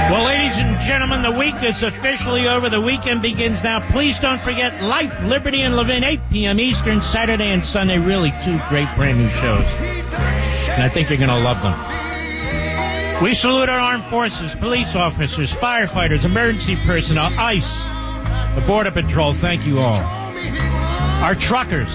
Well, ladies and gentlemen, the week is officially over. The weekend begins now. Please don't forget Life, Liberty, and Levin, 8 p.m. Eastern, Saturday and Sunday. Really two great brand new shows. And I think you're going to love them. We salute our armed forces, police officers, firefighters, emergency personnel, ICE, the Border Patrol. Thank you all. Our truckers,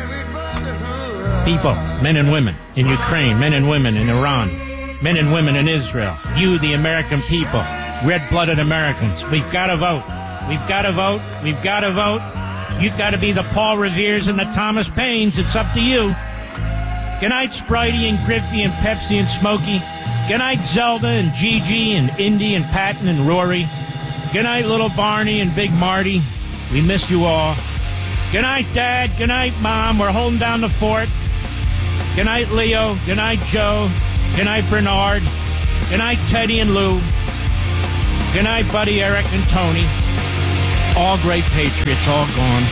people, men and women in Ukraine, men and women in Iran, men and women in Israel, you, the American people, red-blooded Americans. We've got to vote. We've got to vote. We've got to vote. You've got to be the Paul Reveres and the Thomas Paines. It's up to you. Good night, Spritey and Griffey and Pepsi and Smokey. Good night, Zelda and Gigi and Indy and Patton and Rory. Good night, little Barney and Big Marty. We miss you all. Good night, Dad. Good night, Mom. We're holding down the fort. Good night, Leo. Good night, Joe. Good night, Bernard. Good night, Teddy and Lou. Good night, Buddy, Eric, and Tony. All great patriots, all gone.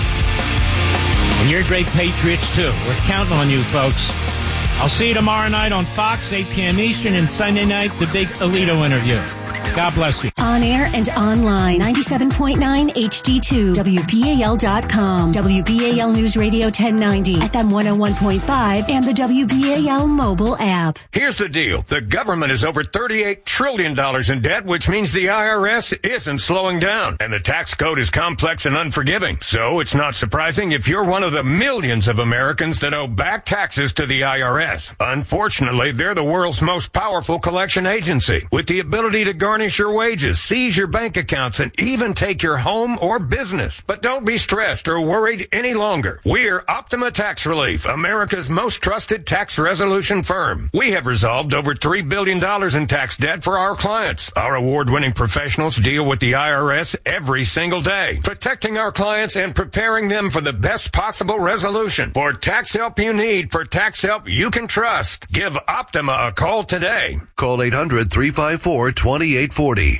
And you're great patriots, too. We're counting on you, folks. I'll see you tomorrow night on Fox, 8 p.m. Eastern, and Sunday night, the big Alito interview. God bless you. On air and online, 97.9 HD2, WBAL.com, WBAL News Radio 1090, FM 101.5, and the WBAL mobile app. Here's the deal. The government is over $38 trillion in debt, which means the IRS isn't slowing down. And the tax code is complex and unforgiving. So it's not surprising if you're one of the millions of Americans that owe back taxes to the IRS. Unfortunately, they're the world's most powerful collection agency, with the ability to garnish your wages, seize your bank accounts, and even take your home or business. But don't be stressed or worried any longer. We're Optima Tax Relief, America's most trusted tax resolution firm. We have resolved over $3 billion in tax debt for our clients. Our award-winning professionals deal with the IRS every single day, protecting our clients and preparing them for the best possible resolution. For tax help you need, for tax help you can trust, give Optima a call today. Call 800-354-2840.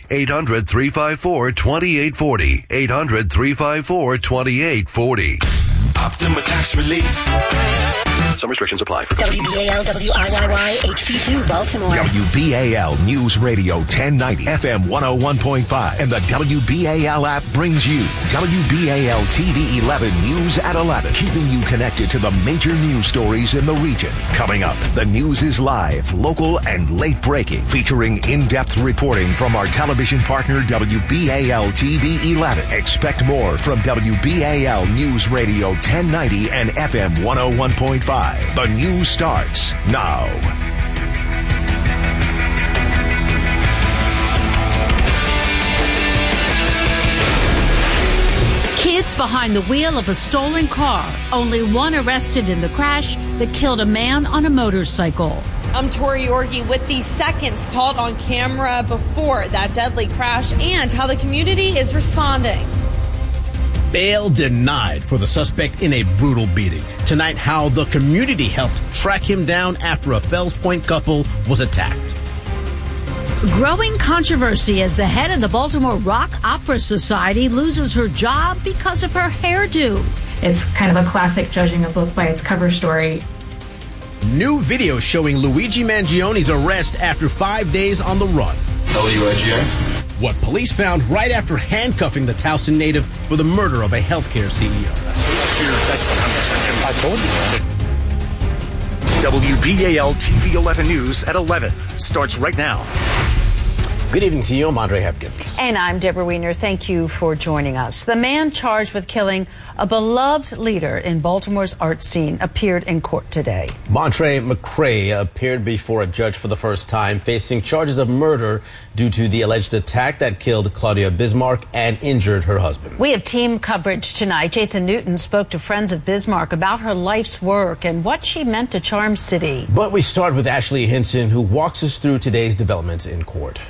800-354-2840. 800-354-2840. Optima Tax Relief. Some restrictions apply. WBAL WIYY HD2 Baltimore. WBAL News Radio 1090 FM 101.5 and the WBAL app brings you WBAL TV 11 News at 11, keeping you connected to the major news stories in the region. Coming up, the news is live, local, and late breaking, featuring in-depth reporting from our television partner WBAL TV 11. Expect more from WBAL News Radio 1090 and FM 101.5. The news starts now. Kids behind the wheel of a stolen car. Only one arrested in the crash that killed a man on a motorcycle. I'm Tori Yorgi with the seconds caught on camera before that deadly crash and how the community is responding. Bail denied for the suspect in a brutal beating. Tonight, how the community helped track him down after a Fells Point couple was attacked. Growing controversy as the head of the Baltimore Rock Opera Society loses her job because of her hairdo. It's kind of a classic judging a book by its cover story. New video showing Luigi Mangioni's arrest after 5 days on the run. WIGA. What police found right after handcuffing the Towson native for the murder of a healthcare CEO. I told you. WBAL TV 11 News at 11 starts right now. Good evening to you. I'm Andre Hepkins. And I'm Deborah Wiener. Thank you for joining us. The man charged with killing a beloved leader in Baltimore's art scene appeared in court today. Montre McCray appeared before a judge for the first time, facing charges of murder due to the alleged attack that killed Claudia Bismarck and injured her husband. We have team coverage tonight. Jason Newton spoke to friends of Bismarck about her life's work and what she meant to Charm City. But we start with Ashley Hinson, who walks us through today's developments in court.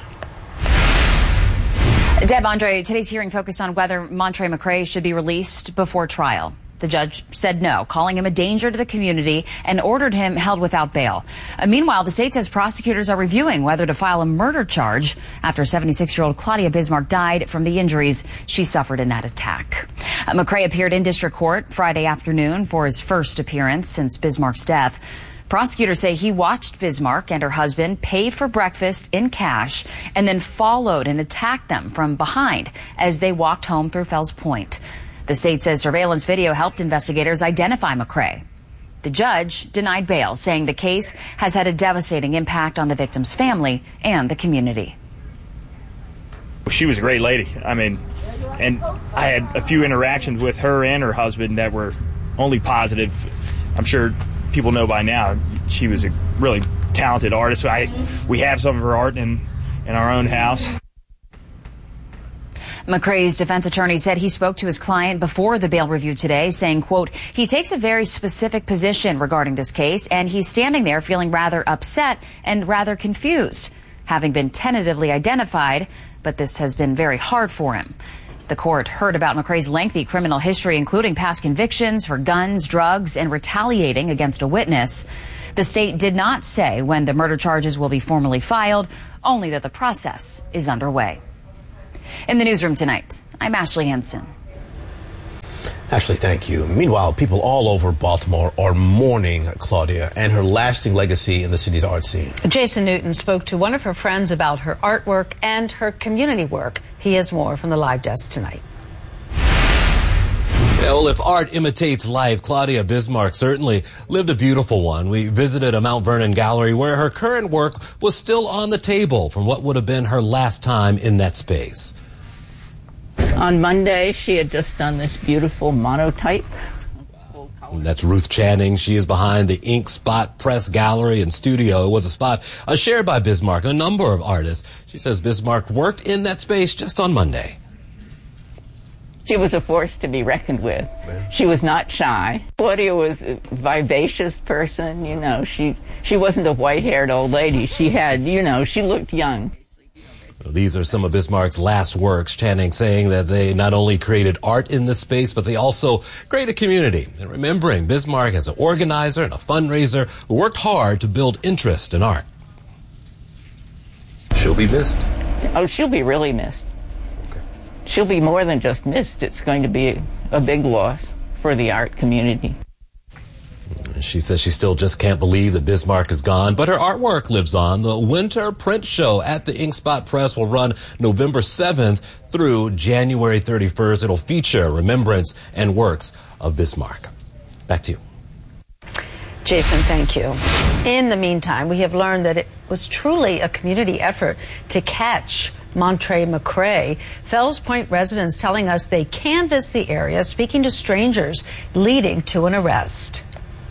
Deb, Andre, today's hearing focused on whether Montre McCray should be released before trial. The judge said no, calling him a danger to the community and ordered him held without bail. Meanwhile, the state says prosecutors are reviewing whether to file a murder charge after 76-year-old Claudia Bismarck died from the injuries she suffered in that attack. McCray appeared in district court Friday afternoon for his first appearance since Bismarck's death. Prosecutors say he watched Bismarck and her husband pay for breakfast in cash and then followed and attacked them from behind as they walked home through Fells Point. The state says surveillance video helped investigators identify McCrae. The judge denied bail, saying the case has had a devastating impact on the victim's family and the community. She was a great lady. I mean, and I had a few interactions with her and her husband that were only positive. I'm sure people know by now she was a really talented artist. We have some of her art in our own house. McCrae's defense attorney said he spoke to his client before the bail review today, saying, quote, he takes a very specific position regarding this case, and he's standing there feeling rather upset and rather confused, having been tentatively identified, but this has been very hard for him. The court heard about McCrae's lengthy criminal history, including past convictions for guns, drugs, and retaliating against a witness. The state did not say when the murder charges will be formally filed, only that the process is underway. In the newsroom tonight, I'm Ashley Henson. Ashley, thank you. Meanwhile, people all over Baltimore are mourning Claudia and her lasting legacy in the city's art scene. Jason Newton spoke to one of her friends about her artwork and her community work. He has more from the live desk tonight. Yeah, well, if art imitates life, Claudia Bismarck certainly lived a beautiful one. We visited a Mount Vernon gallery where her current work was still on the table from what would have been her last time in that space. On Monday, she had just done this beautiful monotype. That's Ruth Channing. She is behind the Ink Spot Press Gallery and Studio. It was a spot shared by Bismarck and a number of artists. She says Bismarck worked in that space just on Monday. She was a force to be reckoned with. She was not shy. Claudia was a vivacious person, you know. She wasn't a white-haired old lady. She had, you know, she looked young. These are some of Bismarck's last works, Channing saying that they not only created art in this space, but they also created a community. And remembering Bismarck as an organizer and a fundraiser who worked hard to build interest in art. She'll be missed. Oh, she'll be really missed. She'll be more than just missed. It's going to be a big loss for the art community. She says she still just can't believe that Bismarck is gone, but her artwork lives on. The Winter Print Show at the Ink Spot Press will run November 7th through January 31st. It'll feature remembrance and works of Bismarck. Back to you. Jason, thank you. In the meantime, we have learned that it was truly a community effort to catch Montre McCrae. Fells Point residents telling us they canvassed the area, speaking to strangers, leading to an arrest.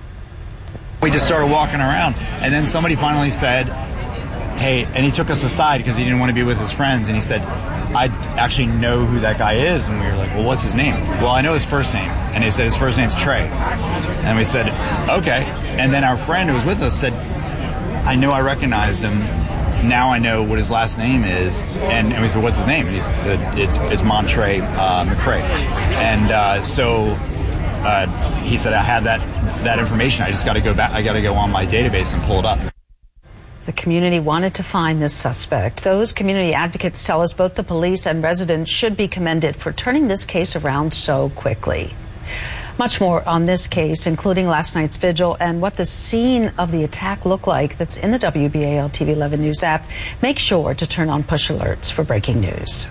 We just started walking around, and then somebody finally said, hey, and he took us aside because he didn't want to be with his friends, and he said, I actually know who that guy is. And we were like, well, what's his name? Well, I know his first name. And he said his first name's Trey. And we said, okay. And then our friend who was with us said, I know I recognized him. Now I know what his last name is. And we said, what's his name? And he said, it's Montre McCrae. And so he said, I have that information. I just got to go back. I got to go on my database and pull it up. The community wanted to find this suspect. Those community advocates tell us both the police and residents should be commended for turning this case around so quickly. Much more on this case, including last night's vigil and what the scene of the attack looked like, that's in the WBAL TV 11 News app. Make sure to turn on push alerts for breaking news.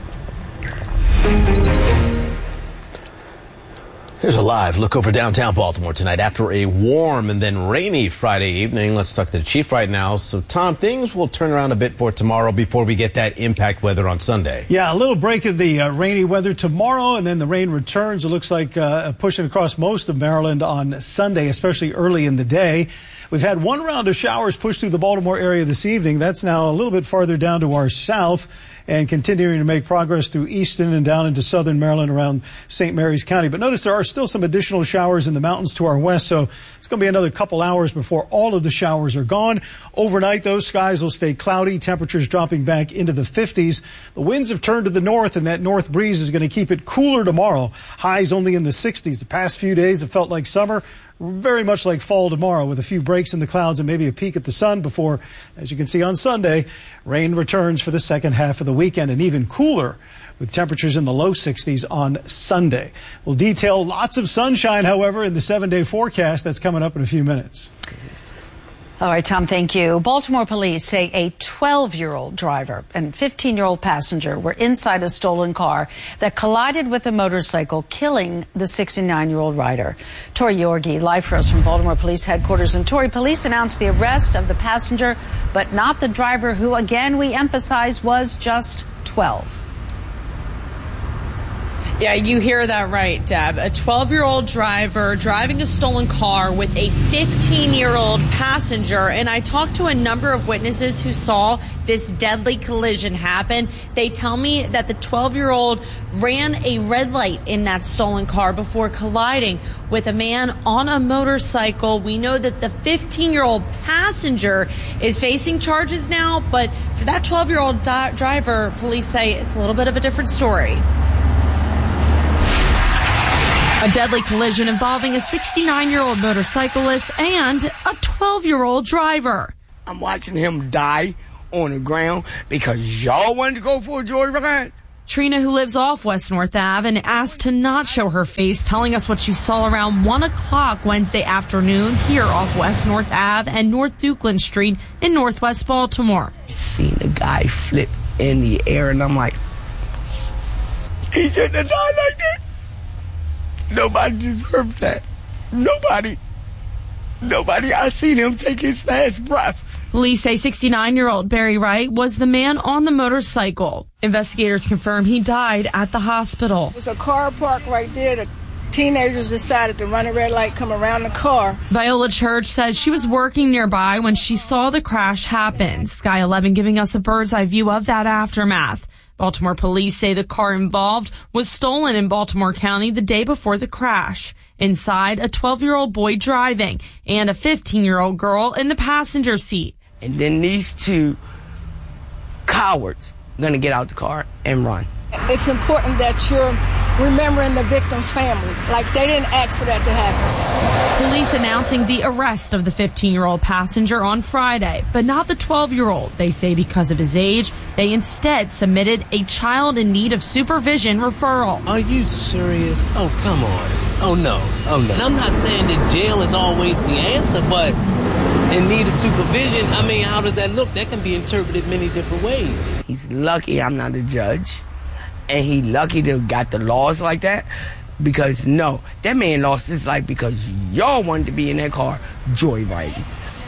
Here's a live look over downtown Baltimore tonight after a warm and then rainy Friday evening. Let's talk to the chief right now. So, Tom, things will turn around a bit for tomorrow before we get that impact weather on Sunday. Yeah, a little break of the rainy weather tomorrow, and then the rain returns. It looks like pushing across most of Maryland on Sunday, especially early in the day. We've had one round of showers push through the Baltimore area this evening. That's now a little bit farther down to our south and continuing to make progress through Easton and down into southern Maryland around St. Mary's County. But notice there are still some additional showers in the mountains to our west, so it's going to be another couple hours before all of the showers are gone. Overnight, those skies will stay cloudy, temperatures dropping back into the 50s. The winds have turned to the north, and that north breeze is going to keep it cooler tomorrow. Highs only in the 60s. The past few days, it felt like summer. Very much like fall tomorrow, with a few breaks in the clouds and maybe a peek at the sun before, as you can see on Sunday, rain returns for the second half of the weekend, and even cooler with temperatures in the low 60s on Sunday. We'll detail lots of sunshine, however, in the 7-day forecast that's coming up in a few minutes. All right, Tom, thank you. Baltimore police say a 12-year-old driver and 15-year-old passenger were inside a stolen car that collided with a motorcycle, killing the 69-year-old rider. Tori Yorgi, live for us from Baltimore Police Headquarters. And Tori, police announced the arrest of the passenger, but not the driver, who, again, we emphasize, was just 12. Yeah, you hear that right, Deb. A 12-year-old driver driving a stolen car with a 15-year-old passenger. And I talked to a number of witnesses who saw this deadly collision happen. They tell me that the 12-year-old ran a red light in that stolen car before colliding with a man on a motorcycle. We know that the 15-year-old passenger is facing charges now, but for that 12-year-old driver, police say it's a little bit of a different story. A deadly collision involving a 69-year-old motorcyclist and a 12-year-old driver. I'm watching him die on the ground because y'all wanted to go for a joyride. Trina, who lives off West North Ave and asked to not show her face, telling us what she saw around 1 o'clock Wednesday afternoon here off West North Ave and North Dukeland Street in Northwest Baltimore. I seen the guy flip in the air and I'm like, he shouldn't have died like that. Nobody deserves that. Nobody. I seen him take his last breath. Police say 69-year-old Barry Wright was the man on the motorcycle. Investigators confirm he died at the hospital. It was a car parked right there. The teenagers decided to run a red light, come around the car. Viola Church says she was working nearby when she saw the crash happen. Sky 11 giving us a bird's eye view of that aftermath. Baltimore police say the car involved was stolen in Baltimore County the day before the crash. Inside, a 12-year-old boy driving and a 15-year-old girl in the passenger seat. And then these two cowards gonna get out the car and run. It's important that you're remembering the victim's family. Like, they didn't ask for that to happen. Police announcing the arrest of the 15-year-old passenger on Friday, but not the 12-year-old. They say because of his age, they instead submitted a child in need of supervision referral. Are you serious? Oh, come on. Oh, no. And I'm not saying that jail is always the answer, but in need of supervision, I mean, how does that look? That can be interpreted many different ways. He's lucky I'm not a judge. And he lucky to have got the laws like that, because no, that man lost his life because y'all wanted to be in that car joyriding.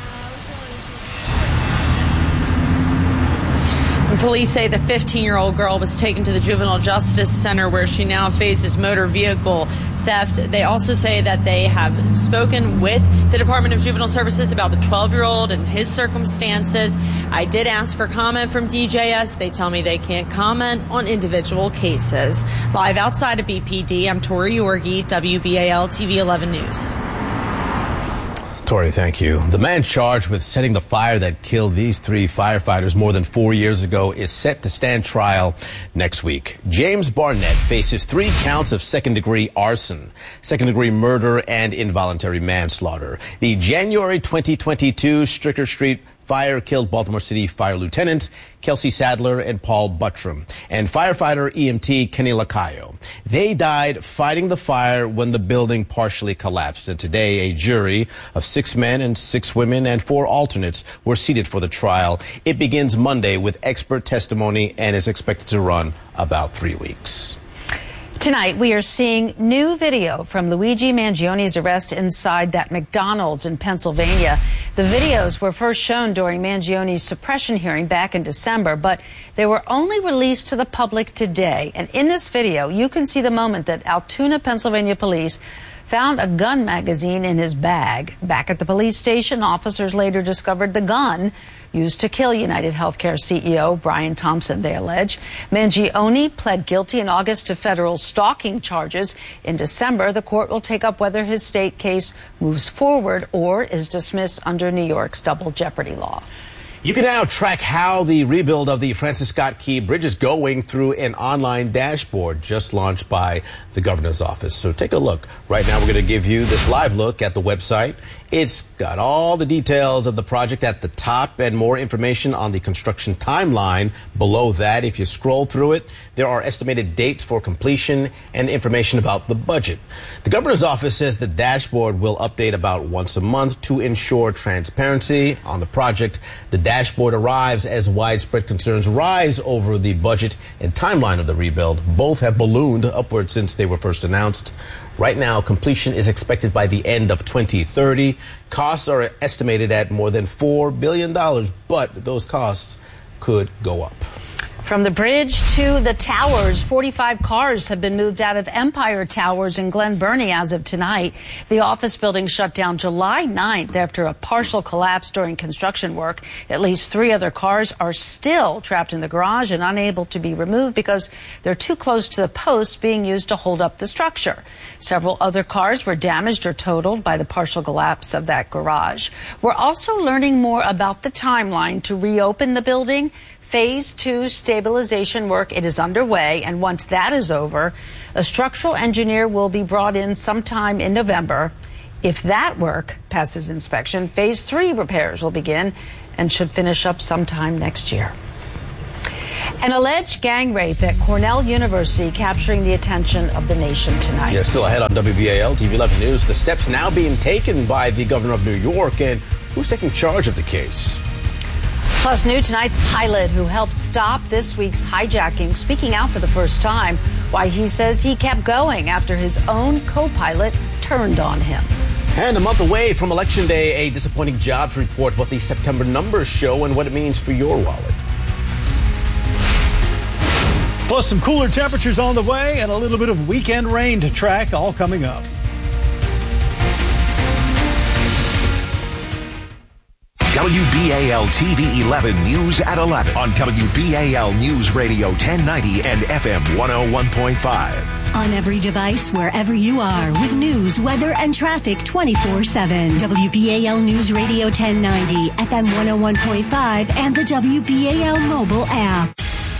Police say the 15-year-old girl was taken to the Juvenile Justice Center, where she now faces motor vehicle theft. They also say that they have spoken with the Department of Juvenile Services about the 12-year-old and his circumstances. I did ask for comment from DJS. They tell me they can't comment on individual cases. Live outside of BPD, I'm Tori Yorgi, WBAL TV 11 News. Tori, thank you. The man charged with setting the fire that killed these 3 firefighters more than 4 years ago is set to stand trial next week. James Barnett faces 3 counts of second-degree arson, second-degree murder, and involuntary manslaughter. The January 2022 Stricker Street fire killed Baltimore City Fire Lieutenants Kelsey Sadler and Paul Buttram and firefighter EMT Kenny Lacayo. They died fighting the fire when the building partially collapsed. And today, a jury of 6 men and 6 women and 4 alternates were seated for the trial. It begins Monday with expert testimony and is expected to run about 3 weeks. Tonight, we are seeing new video from Luigi Mangione's arrest inside that McDonald's in Pennsylvania. The videos were first shown during Mangione's suppression hearing back in December, but they were only released to the public today. And in this video, you can see the moment that Altoona, Pennsylvania police found a gun magazine in his bag. Back at the police station, officers later discovered the gun used to kill United Healthcare CEO Brian Thompson, they allege. Mangione pled guilty in August to federal stalking charges. In December, the court will take up whether his state case moves forward or is dismissed under New York's double jeopardy law. You can now track how the rebuild of the Francis Scott Key Bridge is going through an online dashboard just launched by the governor's office. So take a look. Right now, we're going to give you this live look at the website It's got all the details of the project at the top and more information on the construction timeline below that. If you scroll through it, there are estimated dates for completion and information about the budget. The governor's office says the dashboard will update about once a month to ensure transparency on the project. The dashboard arrives as widespread concerns rise over the budget and timeline of the rebuild. Both have ballooned upward since they were first announced. Right now, completion is expected by the end of 2030. Costs are estimated at more than $4 billion, but those costs could go up. From the bridge to the towers, 45 cars have been moved out of Empire Towers in Glen Burnie as of tonight. The office building shut down July 9th after a partial collapse during construction work. At least 3 other cars are still trapped in the garage and unable to be removed because they're too close to the posts being used to hold up the structure. Several other cars were damaged or totaled by the partial collapse of that garage. We're also learning more about the timeline to reopen the building. Phase 2 stabilization work, it is underway, and once that is over, a structural engineer will be brought in sometime in November. If that work passes inspection, Phase 3 repairs will begin and should finish up sometime next year. An alleged gang rape at Cornell University capturing the attention of the nation tonight. Yeah, still ahead on WBAL TV 11 News. The steps now being taken by the governor of New York, and who's taking charge of the case? Plus, new tonight, the pilot who helped stop this week's hijacking speaking out for the first time why he says he kept going after his own co-pilot turned on him. And a month away from Election Day, a disappointing jobs report, what the September numbers show and what it means for your wallet. Plus some cooler temperatures on the way and a little bit of weekend rain to track, all coming up. WBAL TV 11 News at 11 on WBAL News Radio 1090 and FM 101.5. On every device, wherever you are, with news, weather, and traffic 24/7. WBAL News Radio 1090, FM 101.5, and the WBAL mobile app.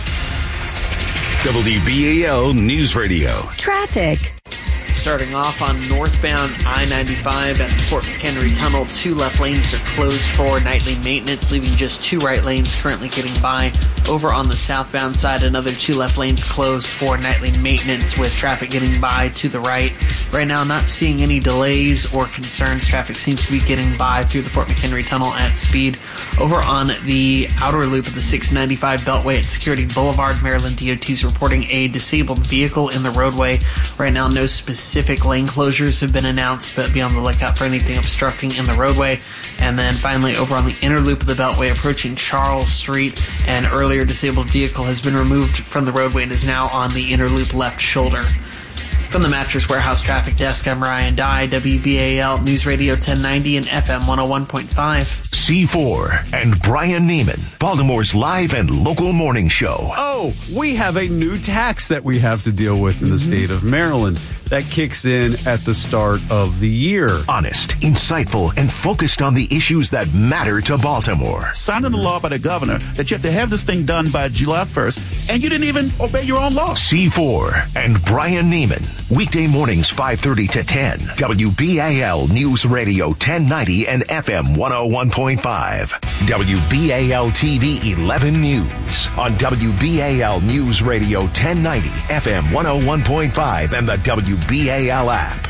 WBAL News Radio. Traffic. Starting off on northbound I-95 at the Fort McHenry Tunnel, 2 left lanes are closed for nightly maintenance, leaving just 2 right lanes currently getting by. Over on the southbound side, another 2 left lanes closed for nightly maintenance with traffic getting by to the right. Right now, not seeing any delays or concerns. Traffic seems to be getting by through the Fort McHenry Tunnel at speed. Over on the outer loop of the 695 Beltway at Security Boulevard, Maryland DOT is reporting a disabled vehicle in the roadway. Right now, no specific lane closures have been announced, but be on the lookout for anything obstructing in the roadway. And then finally, over on the inner loop of the Beltway approaching Charles Street, an earlier disabled vehicle has been removed from the roadway and is now on the inner loop left shoulder. From the Mattress Warehouse Traffic Desk, I'm Ryan Dye, WBAL News Radio 1090 and FM 101.5. C4 and Brian Neiman, Baltimore's live and local morning show. Oh, we have a new tax that we have to deal with in the state of Maryland that kicks in at the start of the year. Honest, insightful, and focused on the issues that matter to Baltimore. Signed into law by the governor that you have to have this thing done by July 1st, and you didn't even obey your own law. C4 and Brian Neiman, weekday mornings 5:30 to 10. WBAL News Radio 1090 and FM 101.5. WBAL TV 11 News on WBAL News Radio 1090, FM 101.5, and the WBAL app.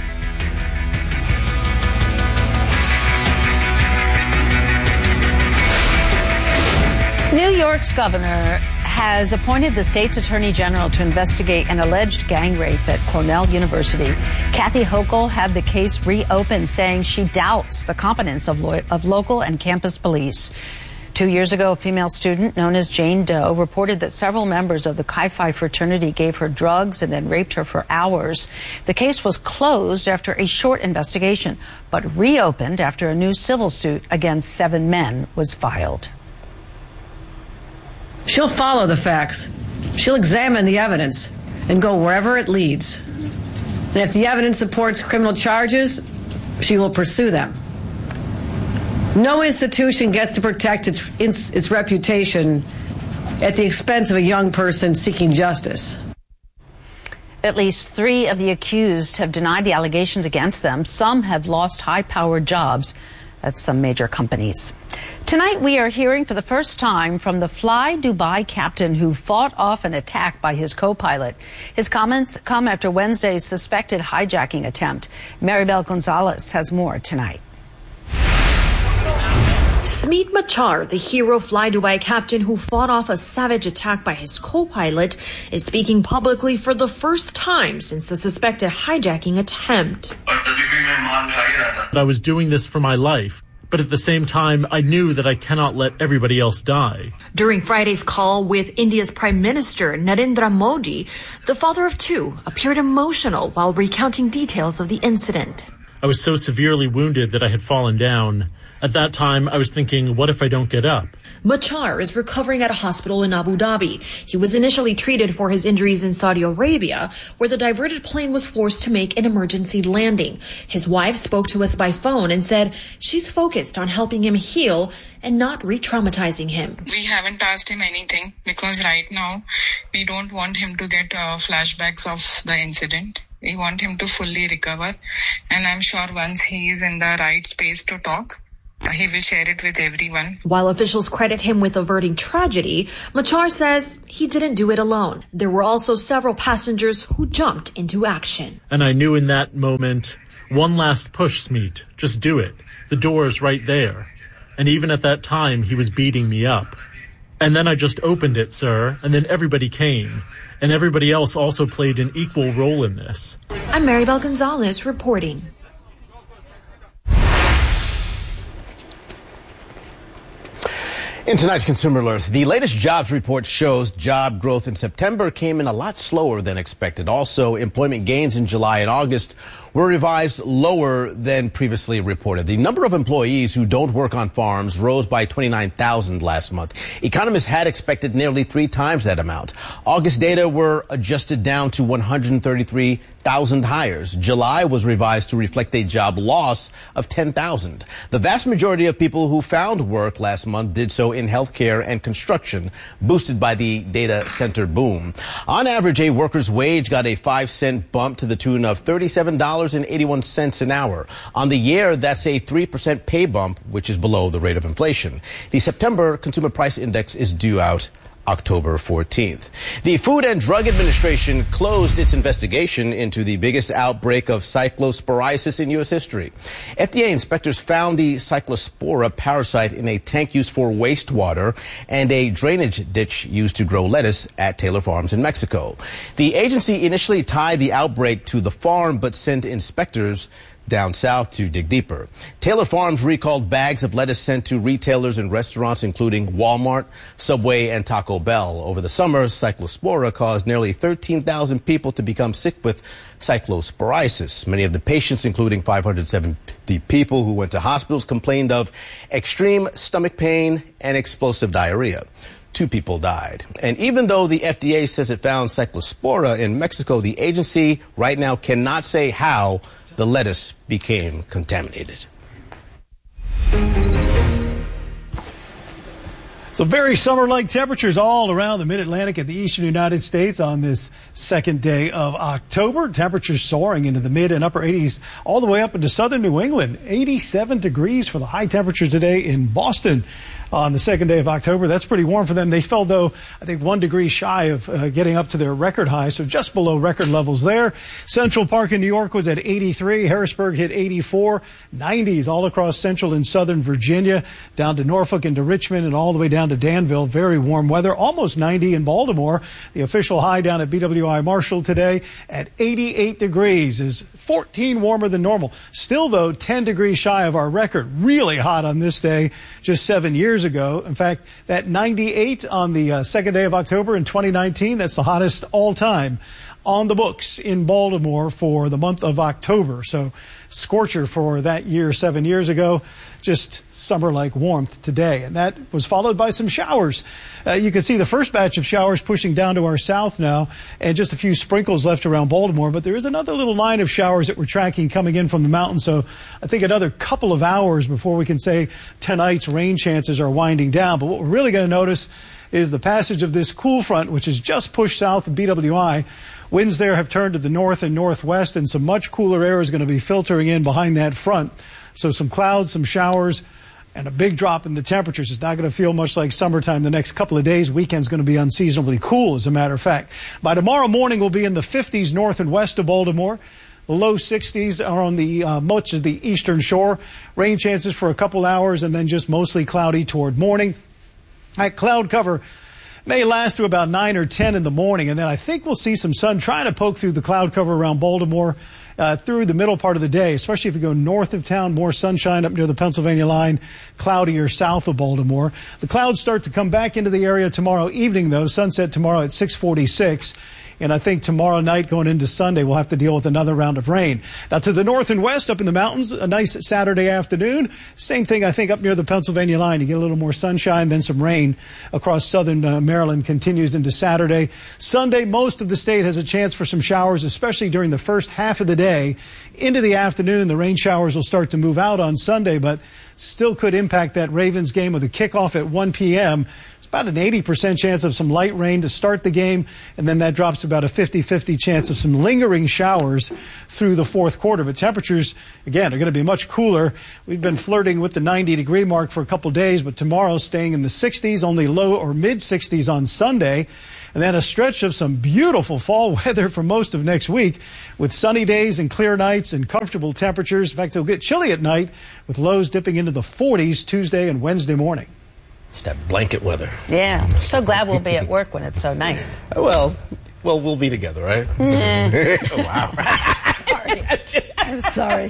New York's governor has appointed the state's attorney general to investigate an alleged gang rape at Cornell University. Kathy Hochul had the case reopened, saying she doubts the competence of local and campus police. 2 years ago, a female student known as Jane Doe reported that several members of the Chi Phi fraternity gave her drugs and then raped her for hours. The case was closed after a short investigation, but reopened after a new civil suit against 7 men was filed. She'll follow the facts. She'll examine the evidence and go wherever it leads. And if the evidence supports criminal charges, she will pursue them. No institution gets to protect its reputation at the expense of a young person seeking justice. At least 3 of the accused have denied the allegations against them. Some have lost high-powered jobs at some major companies. Tonight, we are hearing for the first time from the Fly Dubai captain who fought off an attack by his co-pilot. His comments come after Wednesday's suspected hijacking attempt. Maribel Gonzalez has more tonight. Smeet Machar, the hero Fly Dubai captain who fought off a savage attack by his co-pilot, is speaking publicly for the first time since the suspected hijacking attempt. I was doing this for my life, but at the same time, I knew that I cannot let everybody else die. During Friday's call with India's Prime Minister Narendra Modi, the father of 2 appeared emotional while recounting details of the incident. I was so severely wounded that I had fallen down. At that time, I was thinking, what if I don't get up? Machar is recovering at a hospital in Abu Dhabi. He was initially treated for his injuries in Saudi Arabia, where the diverted plane was forced to make an emergency landing. His wife spoke to us by phone and said she's focused on helping him heal and not re-traumatizing him. We haven't asked him anything because right now we don't want him to get flashbacks of the incident. We want him to fully recover, and I'm sure once he is in the right space to talk, he will share it with everyone. While officials credit him with averting tragedy, Machar says he didn't do it alone. There were also several passengers who jumped into action. And I knew in that moment, one last push, Smeet. Just do it. The door is right there. And even at that time, he was beating me up. And then I just opened it, sir, and then everybody came. And everybody else also played an equal role in this. I'm Maribel Gonzalez reporting. In tonight's Consumer Alert, the latest jobs report shows job growth in September came in a lot slower than expected. Also, employment gains in July and August were revised lower than previously reported. The number of employees who don't work on farms rose by 29,000 last month. Economists had expected nearly 3 times that amount. August data were adjusted down to 133,000 hires. July was revised to reflect a job loss of 10,000. The vast majority of people who found work last month did so in healthcare and construction, boosted by the data center boom. On average, a worker's wage got a 5-cent bump to the tune of $37.81 an hour. On the year, that's a 3% pay bump, which is below the rate of inflation. The September Consumer Price Index is due out October 14th. The Food and Drug Administration closed its investigation into the biggest outbreak of cyclosporiasis in U.S. history. FDA inspectors found the cyclospora parasite in a tank used for wastewater and a drainage ditch used to grow lettuce at Taylor Farms in Mexico. The agency initially tied the outbreak to the farm, but sent inspectors down south to dig deeper. Taylor Farms recalled bags of lettuce sent to retailers and restaurants, including Walmart, Subway, and Taco Bell. Over the summer, cyclospora caused nearly 13,000 people to become sick with cyclosporiasis. Many of the patients, including 570 people who went to hospitals, complained of extreme stomach pain and explosive diarrhea. 2 people died. And even though the FDA says it found cyclospora in Mexico, the agency right now cannot say how the lettuce became contaminated. So very summer-like temperatures all around the mid-Atlantic and the eastern United States on this second day of October. Temperatures soaring into the mid and upper 80s all the way up into southern New England. 87 degrees for the high temperature today in Boston on the second day of October. That's pretty warm for them. They fell, though, I think 1 degree shy of getting up to their record high, so just below record levels there. Central Park in New York was at 83. Harrisburg hit 84. 90s all across central and southern Virginia, down to Norfolk and to Richmond and all the way down to Danville. Very warm weather. Almost 90 in Baltimore. The official high down at BWI Marshall today at 88 degrees is 14 warmer than normal. Still, though, 10 degrees shy of our record. Really hot on this day just 7 years ago. In fact, that 98 on the second day of October in 2019, that's the hottest all time on the books in Baltimore for the month of October. So scorcher for that year 7 years ago, just summer-like warmth today. And that was followed by some showers. You can see the first batch of showers pushing down to our south now, and just a few sprinkles left around Baltimore. But there is another little line of showers that we're tracking coming in from the mountains. So I think another couple of hours before we can say tonight's rain chances are winding down. But what we're really going to notice is the passage of this cool front, which has just pushed south of BWI. Winds there have turned to the north and northwest, and some much cooler air is going to be filtering in behind that front. So some clouds, some showers, and a big drop in the temperatures. It's not going to feel much like summertime the next couple of days. Weekend's going to be unseasonably cool, as a matter of fact. By tomorrow morning, we'll be in the 50s north and west of Baltimore. The low 60s are on the much of the eastern shore. Rain chances for a couple hours and then just mostly cloudy toward morning. That cloud cover may last to about 9 or 10 in the morning, and then I think we'll see some sun trying to poke through the cloud cover around Baltimore through the middle part of the day, especially if you go north of town, more sunshine up near the Pennsylvania line, cloudier south of Baltimore. The clouds start to come back into the area tomorrow evening, though. Sunset tomorrow at 6:46. And I think tomorrow night going into Sunday, we'll have to deal with another round of rain. Now, to the north and west up in the mountains, a nice Saturday afternoon. Same thing, I think, up near the Pennsylvania line. You get a little more sunshine, then some rain across southern Maryland continues into Saturday. Sunday, most of the state has a chance for some showers, especially during the first half of the day. Into the afternoon, the rain showers will start to move out on Sunday, but still could impact that Ravens game with a kickoff at 1 p.m. It's about an 80% chance of some light rain to start the game, and then that drops to about a 50-50 chance of some lingering showers through the fourth quarter. But temperatures, again, are going to be much cooler. We've been flirting with the 90-degree mark for a couple days, but tomorrow staying in the 60s, only low or mid-60s on Sunday. And then a stretch of some beautiful fall weather for most of next week with sunny days and clear nights and comfortable temperatures. In fact, it'll get chilly at night with lows dipping into the 40s Tuesday and Wednesday morning. It's that blanket weather. Yeah. I'm so glad we'll be at work when it's so nice. Well, we'll be together, right? Wow. I'm sorry.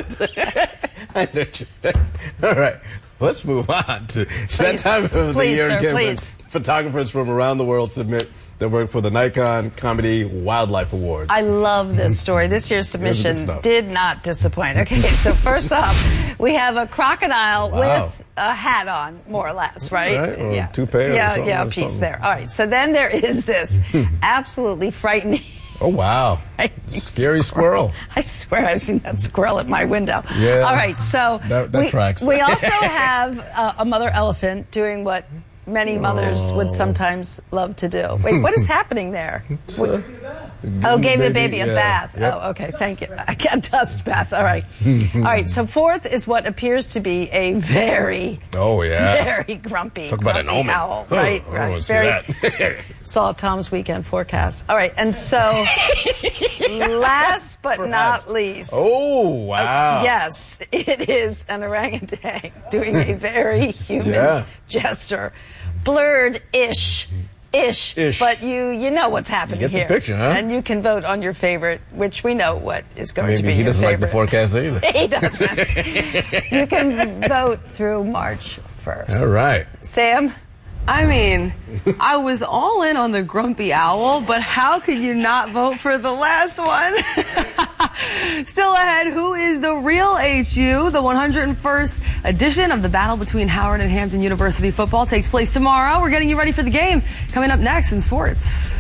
I know. All right. Let's move on to that time of the year again. Please. Photographers from around the world submit their work for the Nikon Comedy Wildlife Awards. I love this story. This year's submission did not disappoint. Okay, so first off, we have a crocodile with a hat on, more or less, right? Or toupee or something. Yeah, a piece there. All right, so then there is this absolutely frightening... Oh, wow. Scary squirrel. I swear I've seen that squirrel at my window. Yeah. All right, so that tracks. We also have a mother elephant doing what many mothers would sometimes love to do. Wait, what is happening there? Gave the baby a bath. Yep. Oh, okay, thank you. I can't dust bath. All right. All right, so fourth is what appears to be a very grumpy, Talk about an omen. Owl. Right, I don't want to see that. Saw Tom's weekend forecast. All right, and so last but not least. Oh, wow. Yes, it is an orangutan doing a very human gesture. Blurred-ish, but you know what's happening here. You get the picture, huh? And you can vote on your favorite, which we know what is going to be he your doesn't favorite. like the forecast either. He doesn't. You can vote through March 1st. All right. Sam? I mean, I was all in on the grumpy owl, but how could you not vote for the last one? Still ahead, who is the real HU? The 101st edition of the battle between Howard and Hampton University football takes place tomorrow. We're getting you ready for the game. Coming up next in sports.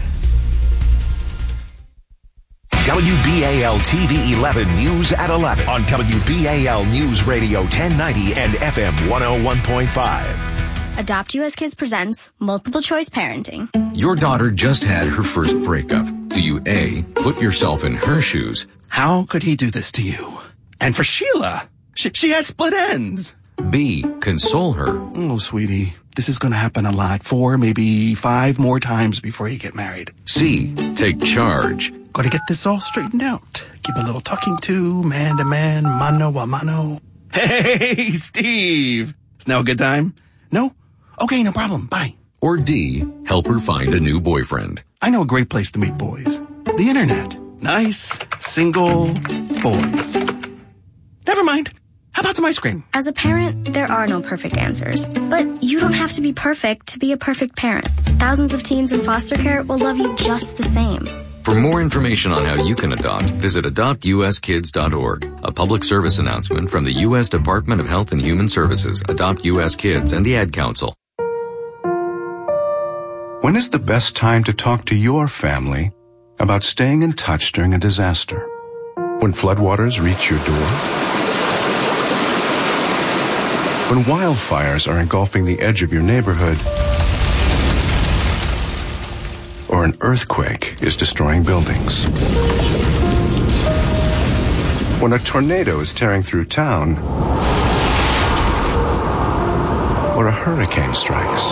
WBAL TV 11 News at 11 on WBAL News Radio 1090 and FM 101.5. Adopt US Kids presents Multiple Choice Parenting. Your daughter just had her first breakup. Do you A, put yourself in her shoes? How could he do this to you? And for Sheila, she has split ends. B, console her. Oh, sweetie, this is going to happen a lot. 4, maybe 5 more times before you get married. C, take charge. Got to get this all straightened out. Give a little talking to, man to man, mano a mano. Hey, Steve. Is now a good time? No? Okay, no problem. Bye. Or D, help her find a new boyfriend. I know a great place to meet boys. The internet. Nice, single boys. Never mind. How about some ice cream? As a parent, there are no perfect answers. But you don't have to be perfect to be a perfect parent. Thousands of teens in foster care will love you just the same. For more information on how you can adopt, visit adoptuskids.org. A public service announcement from the U.S. Department of Health and Human Services, Adopt U.S. Kids, and the Ad Council. When is the best time to talk to your family about staying in touch during a disaster? When floodwaters reach your door? When wildfires are engulfing the edge of your neighborhood? or an earthquake is destroying buildings. When a tornado is tearing through town, or a hurricane strikes.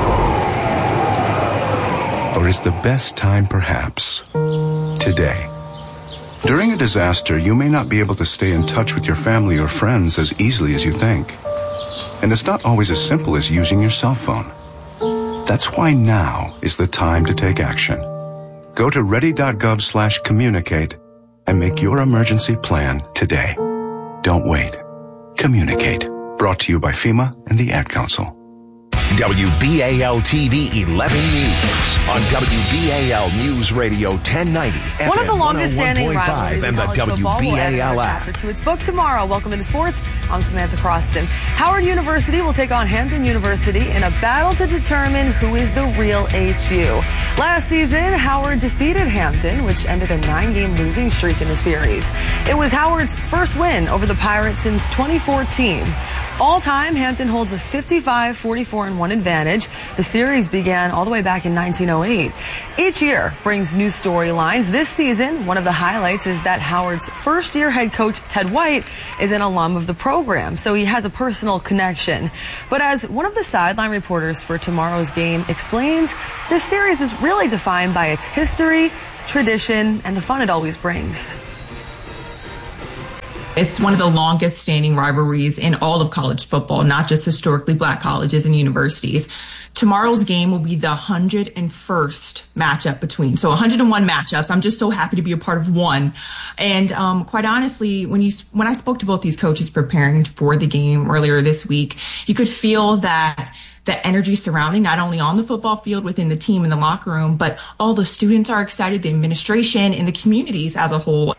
Or is the best time perhaps today? During a disaster, you may not be able to stay in touch with your family or friends as easily as you think. And it's not always as simple as using your cell phone. That's why now is the time to take action. Go to ready.gov/communicate and make your emergency plan today. Don't wait. Communicate. Brought to you by FEMA and the Ad Council. WBAL TV 11 News on WBAL News Radio 1090 FM One of the longest-standing rivalries in and the college football will add WBAL another app. chapter to its book tomorrow. Welcome into sports. I'm Samantha Croston. Howard University will take on Hampton University in a battle to determine who is the real HU. Last season, Howard defeated Hampton, which ended a 9-game losing streak in the series. It was Howard's first win over the Pirates since 2014. All time, Hampton holds a 55-44-1 advantage. The series began all the way back in 1908. Each year brings new storylines. This season, one of the highlights is that Howard's first-year head coach, Ted White, is an alum of the program, so he has a personal connection. But as one of the sideline reporters for tomorrow's game explains, this series is really defined by its history, tradition, and the fun it always brings. It's one of the longest standing rivalries in all of college football, not just historically black colleges and universities. Tomorrow's game will be the 101st matchup between. So 101 matchups. I'm just so happy to be a part of one. And quite honestly, when I spoke to both these coaches preparing for the game earlier this week, you could feel that the energy surrounding not only on the football field within the team in the locker room, but all the students are excited, the administration and the communities as a whole.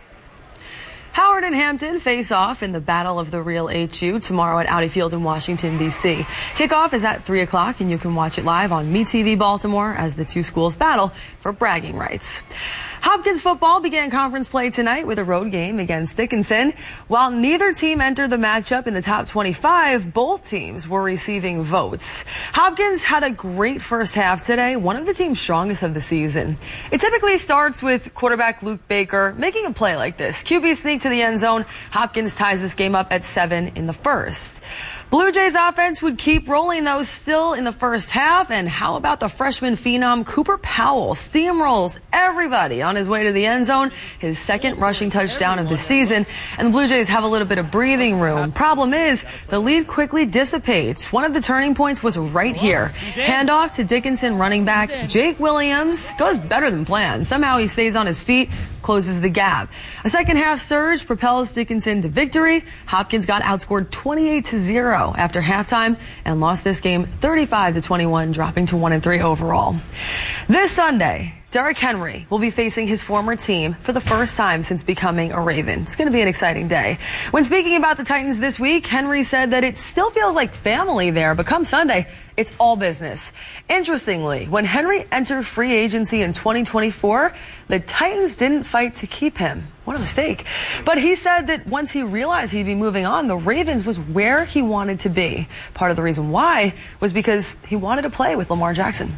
Howard and Hampton face off in the Battle of the Real HU tomorrow at Audi Field in Washington, D.C. Kickoff is at 3 o'clock, and you can watch it live on MeTV Baltimore as the two schools battle for bragging rights. Hopkins football began conference play tonight with a road game against Dickinson. While neither team entered the matchup in the top 25, both teams were receiving votes. Hopkins had a great first half today, one of the team's strongest of the season. It typically starts with quarterback Luke Baker making a play like this. QB sneak to the end zone. Hopkins ties this game up at 7 in the first. Blue Jays offense would keep rolling, though, still in the first half. And how about the freshman phenom Cooper Powell steamrolls everybody on his way to the end zone, his second rushing touchdown of the season. And the Blue Jays have a little bit of breathing room. Problem is, the lead quickly dissipates. One of the turning points was right here. Handoff to Dickinson running back Jake Williams goes better than planned. Somehow he stays on his feet, closes the gap. A second half surge propels Dickinson to victory. Hopkins got outscored 28-0 after halftime and lost this game 35-21, dropping to 1-3 overall. This Sunday, Derrick Henry will be facing his former team for the first time since becoming a Raven. It's going to be an exciting day. When speaking about the Titans this week, Henry said that it still feels like family there, but come Sunday, it's all business. Interestingly, when Henry entered free agency in 2024, the Titans didn't fight to keep him. What a mistake. But he said that once he realized he'd be moving on, the Ravens was where he wanted to be. Part of the reason why was because he wanted to play with Lamar Jackson.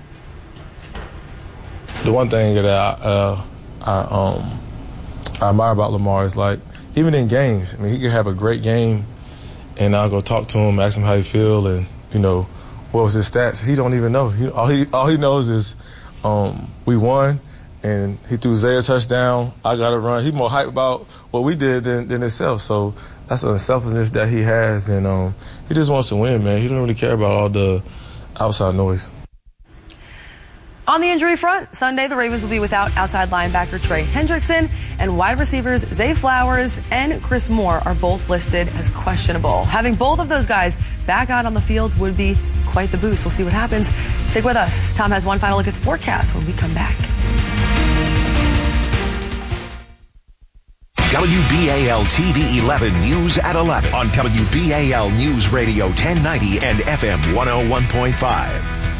The one thing that I admire about Lamar is, like, even in games, I mean, he could have a great game, and I'll go talk to him, ask him how he feel, and, you know, what was his stats. He don't even know. All he knows is we won, and he threw Zay a touchdown. I got to run. He's more hyped about what we did than himself. So that's the selfishness that he has, and he just wants to win, man. He don't really care about all the outside noise. On the injury front, Sunday the Ravens will be without outside linebacker Trey Hendrickson, and wide receivers Zay Flowers and Chris Moore are both listed as questionable. Having both of those guys back out on the field would be quite the boost. We'll see what happens. Stick with us. Tom has one final look at the forecast when we come back. WBAL TV 11 News at 11 on WBAL News Radio 1090 and FM 101.5.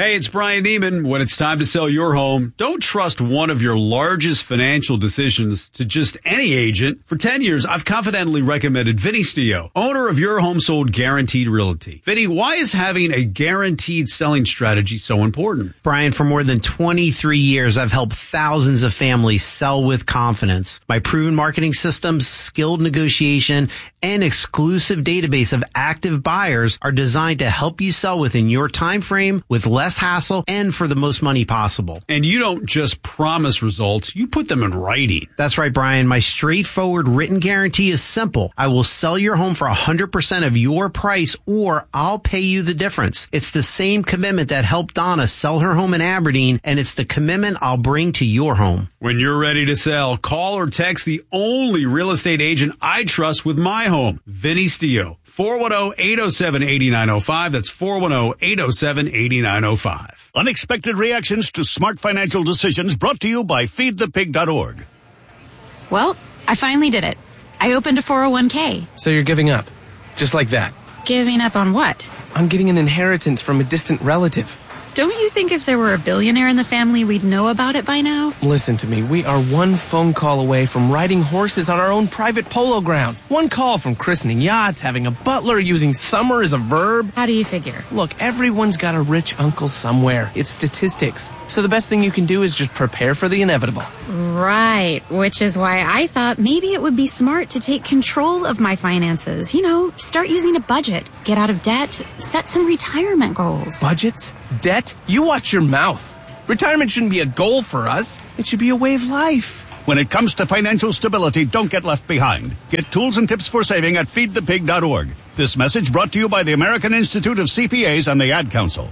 Hey, it's Brian Neiman. When it's time to sell your home, don't trust one of your largest financial decisions to just any agent. For 10 years, I've confidently recommended Vinny Stio, owner of Your Home Sold Guaranteed Realty. Vinny, why is having a guaranteed selling strategy so important? Brian, for more than 23 years, I've helped thousands of families sell with confidence. My proven marketing systems, skilled negotiation, and exclusive database of active buyers are designed to help you sell within your time frame with less hassle and for the most money possible. And you don't just promise results, you put them in writing. That's right, Brian. My straightforward written guarantee is simple. I will sell your home for 100% of your price, or I'll pay you the difference. It's the same commitment that helped Donna sell her home in Aberdeen, and it's the commitment I'll bring to your home. When you're ready to sell, call or text the only real estate agent I trust with my home, Vinny Stio. 410-807-8905. That's 410-807-8905. Unexpected reactions to smart financial decisions brought to you by feedthepig.org. Well, I finally did it. I opened a 401k. So you're giving up? Just like that? Giving up on what? On getting an inheritance from a distant relative. Don't you think if there were a billionaire in the family, we'd know about it by now? Listen to me. We are one phone call away from riding horses on our own private polo grounds. One call from christening yachts, having a butler, using summer as a verb. How do you figure? Look, everyone's got a rich uncle somewhere. It's statistics. So the best thing you can do is just prepare for the inevitable. Right, which is why I thought maybe it would be smart to take control of my finances. You know, start using a budget, get out of debt, set some retirement goals. Budgets? Debt? You watch your mouth. Retirement shouldn't be a goal for us. It should be a way of life. When it comes to financial stability, don't get left behind. Get tools and tips for saving at feedthepig.org. This message brought to you by the American Institute of CPAs and the Ad Council.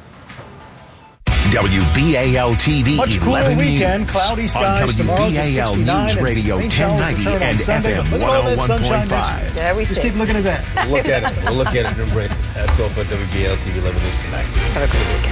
WBAL-TV Much cooler 11 weekend, News cloudy skies tomorrow, just 69, News Radio 1090 and FM 101.5. Yeah, just keep looking at that. We'll look at it and embrace it. That's all for WBAL-TV 11 News tonight. Have a great weekend.